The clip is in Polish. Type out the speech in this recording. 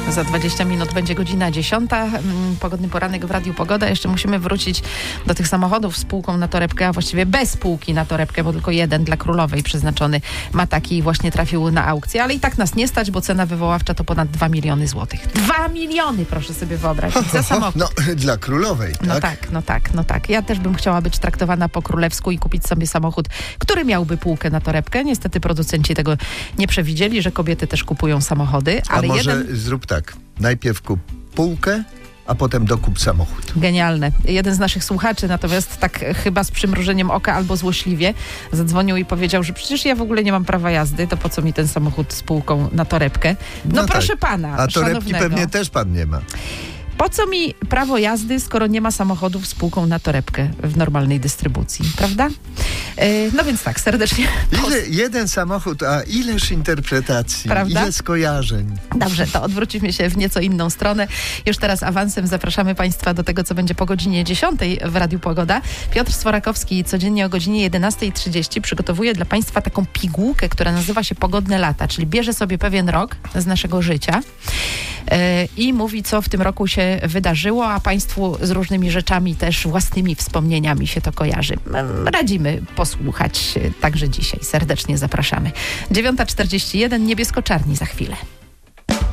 Za 20 minut będzie godzina 10. Pogodny poranek w Radiu Pogoda. Jeszcze musimy wrócić do tych samochodów z półką na torebkę, a właściwie bez półki na torebkę, bo tylko jeden dla Królowej przeznaczony ma taki właśnie trafił na aukcję. Ale i tak nas nie stać, bo cena wywoławcza to ponad 2 miliony złotych. 2 miliony, proszę sobie wyobrazić, za samochód. No, dla Królowej, tak? No tak. Ja też bym chciała być traktowana po królewsku i kupić sobie samochód, który miałby półkę na torebkę. Niestety producenci tego nie przewidzieli, że kobiety też kupują samochody. Ale a może zrób tak, najpierw kup półkę, a potem dokup samochód. Genialne. Jeden z naszych słuchaczy natomiast tak chyba z przymrużeniem oka albo złośliwie zadzwonił i powiedział, że przecież ja w ogóle nie mam prawa jazdy, to po co mi ten samochód z półką na torebkę? No proszę tak. Pana, a torebki szanownego. pewnie też pan nie ma. Po co mi prawo jazdy, skoro nie ma samochodów z półką na torebkę w normalnej dystrybucji, prawda? No więc tak, serdecznie... Jeden samochód, a ileż interpretacji, prawda? Ile skojarzeń. Dobrze, to odwrócimy się w nieco inną stronę. Już teraz awansem zapraszamy Państwa do tego, co będzie po godzinie 10 w Radiu Pogoda. Piotr Sworakowski codziennie o godzinie 11:30 przygotowuje dla Państwa taką pigułkę, która nazywa się Pogodne lata, czyli bierze sobie pewien rok z naszego życia i mówi, co w tym roku się wydarzyło, a Państwu z różnymi rzeczami też własnymi wspomnieniami się to kojarzy. Radzimy posłuchać także dzisiaj. Serdecznie zapraszamy. 9:41, niebiesko-czarni za chwilę.